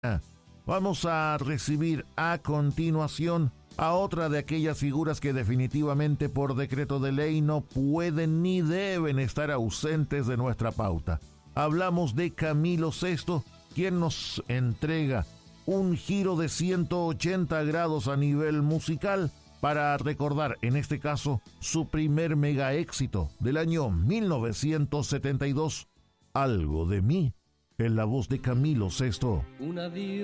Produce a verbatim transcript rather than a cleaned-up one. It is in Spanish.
Vamos a recibir a continuación a otra de aquellas figuras que definitivamente por decreto de ley no pueden ni deben estar ausentes de nuestra pauta. Hablamos de Camilo Sesto, quien nos entrega un giro de ciento ochenta grados a nivel musical para recordar, en este caso, su primer mega éxito del año mil novecientos setenta y dos, Algo de mí, en la voz de Camilo Sesto. Un adiós